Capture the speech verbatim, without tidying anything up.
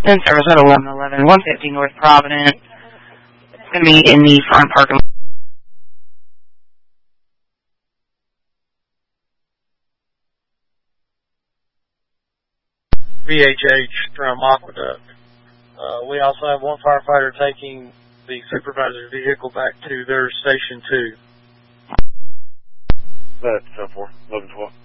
in service at eleven eleven, one fifty North Providence. It's going to be in the front parking lot. V H H from Aqueduct. Uh, we also have one firefighter taking the supervisor's vehicle back to their station two. That's uh, four, eleven twelve.